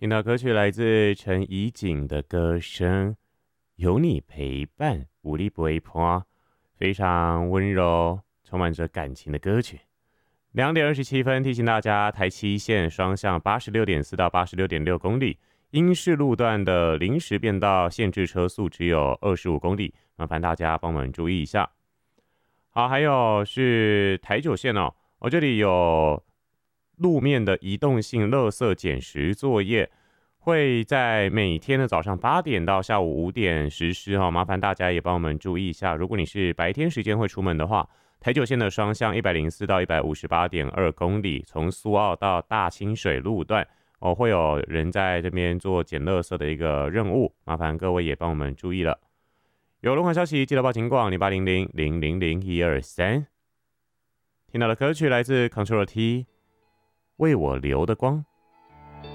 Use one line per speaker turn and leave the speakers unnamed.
听到歌曲来自陈怡景的歌声，有你陪伴，无力不会破，非常温柔，充满着感情的歌曲。2:27提醒大家，台七线双向86.4到86.6公里，因市路段的临时变道，限制车速只有25公里，麻烦大家帮我们注意一下。好，还有是台九线哦，这里有路面的移动性垃圾捡拾作业，会在每天的早上8点到下午5点实施哦，麻烦大家也帮我们注意一下。如果你是白天时间会出门的话，台九线的双向104到158.2公里，从苏澳到大清水路段会有人在这边做捡垃圾的一个任务，麻烦各位也帮我们注意了。有轮环消息记得报警广0800000123。听到的歌曲来自 Control T， 为我留的光。